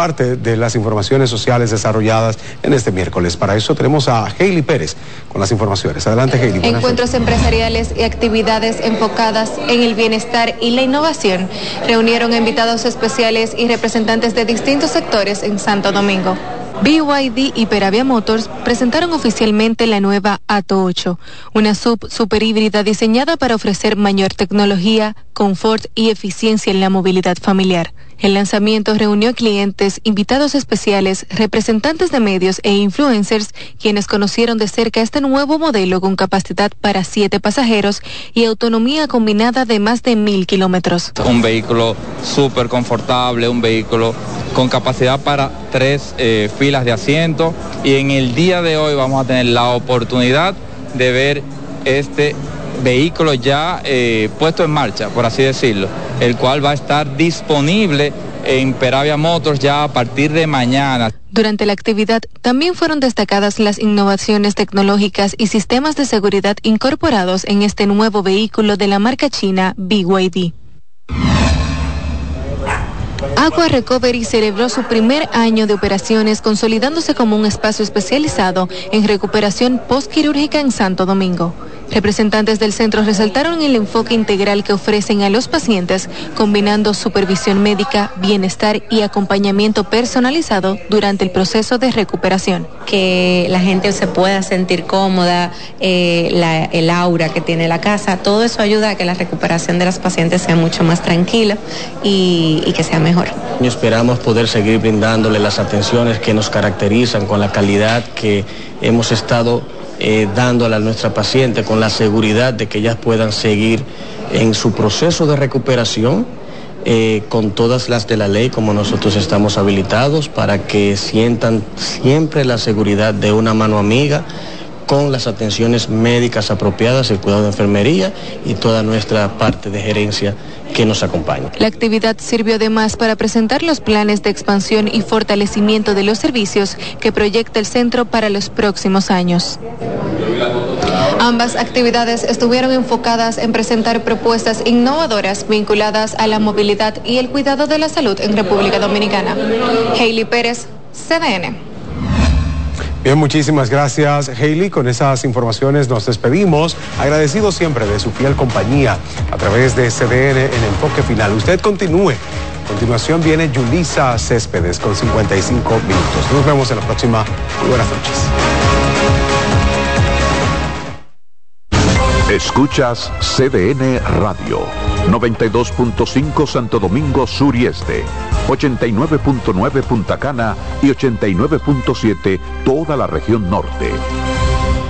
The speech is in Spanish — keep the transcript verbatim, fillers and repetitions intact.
parte de las informaciones sociales desarrolladas en este miércoles. Para eso tenemos a Hailey Pérez con las informaciones. Adelante, Hailey. Encuentros empresariales y actividades enfocadas en el bienestar y la innovación reunieron a invitados especiales y representantes de distintos sectores en Santo Domingo. B Y D y Peravia Motors presentaron oficialmente la nueva Atto ocho, una sub super híbrida diseñada para ofrecer mayor tecnología, confort y eficiencia en la movilidad familiar. El lanzamiento reunió clientes, invitados especiales, representantes de medios e influencers, quienes conocieron de cerca este nuevo modelo con capacidad para siete pasajeros y autonomía combinada de más de mil kilómetros. Un vehículo súper confortable, un vehículo con capacidad para tres eh, filas de asiento, y en el día de hoy vamos a tener la oportunidad de ver este vehículo ya eh, puesto en marcha, por así decirlo, el cual va a estar disponible en Peravia Motors ya a partir de mañana. Durante la actividad también fueron destacadas las innovaciones tecnológicas y sistemas de seguridad incorporados en este nuevo vehículo de la marca china B Y D. Aqua Recovery celebró su primer año de operaciones, consolidándose como un espacio especializado en recuperación postquirúrgica en Santo Domingo. Representantes del centro resaltaron el enfoque integral que ofrecen a los pacientes, combinando supervisión médica, bienestar y acompañamiento personalizado durante el proceso de recuperación. Que la gente se pueda sentir cómoda, eh, la, el aura que tiene la casa, todo eso ayuda a que la recuperación de los pacientes sea mucho más tranquila y, y que sea mejor. Esperamos poder seguir brindándole las atenciones que nos caracterizan con la calidad que hemos estado eh, dándole a nuestra paciente, con la seguridad de que ellas puedan seguir en su proceso de recuperación eh, con todas las de la ley, como nosotros estamos habilitados, para que sientan siempre la seguridad de una mano amiga, con las atenciones médicas apropiadas, el cuidado de enfermería y toda nuestra parte de gerencia que nos acompaña. La actividad sirvió además para presentar los planes de expansión y fortalecimiento de los servicios que proyecta el centro para los próximos años. Ambas actividades estuvieron enfocadas en presentar propuestas innovadoras vinculadas a la movilidad y el cuidado de la salud en República Dominicana. Hailey Pérez, C D N. Bien, muchísimas gracias, Hailey. Con esas informaciones nos despedimos, agradecidos siempre de su fiel compañía a través de C D N en Enfoque Final. Usted continúe. A continuación viene Yulisa Céspedes con cincuenta y cinco minutos. Nos vemos en la próxima. Muy buenas noches. Escuchas C D N Radio, noventa y dos punto cinco Santo Domingo Sur y Este, ochenta y nueve punto nueve Punta Cana y ochenta y nueve punto siete toda la región norte.